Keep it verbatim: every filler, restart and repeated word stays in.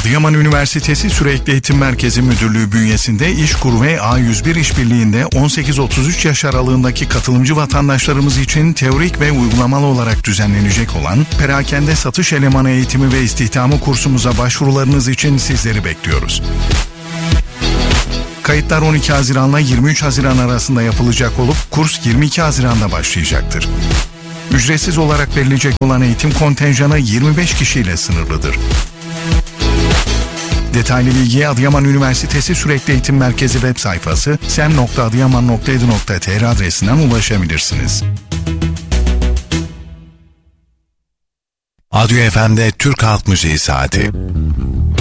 Adıyaman Üniversitesi Sürekli Eğitim Merkezi Müdürlüğü bünyesinde İşkur ve A yüz bir işbirliğinde on sekiz otuz üç yaş aralığındaki katılımcı vatandaşlarımız için teorik ve uygulamalı olarak düzenlenecek olan perakende satış elemanı eğitimi ve istihdamı kursumuza başvurularınız için sizleri bekliyoruz. Kayıtlar on iki Haziran'la yirmi üç Haziran arasında yapılacak olup kurs yirmi iki Haziran'da başlayacaktır. Ücretsiz olarak verilecek olan eğitim kontenjanı yirmi beş kişiyle sınırlıdır. Detaylı bilgiye Adıyaman Üniversitesi Sürekli Eğitim Merkezi web sayfası sem nokta adıyaman nokta edu nokta tr adresinden ulaşabilirsiniz. Adyo F M'de Türk Halk Müziği Saati.